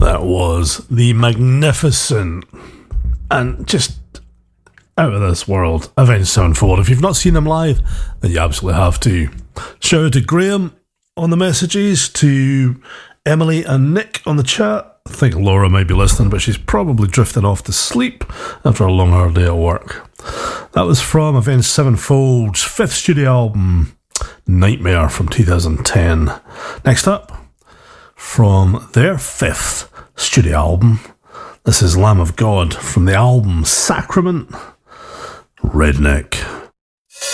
That was the magnificent and just out of this world Avenged Sevenfold. If you've not seen them live, then you absolutely have to. Shout out to Graham on the messages, to Emily and Nick on the chat. I think Laura might be listening, but she's probably drifting off to sleep after a long hard day at work. That was from Avenged Sevenfold's fifth studio album, Nightmare, from 2010. Next up, from their fifth studio album, this is Lamb of God from the album Sacrament, Redneck.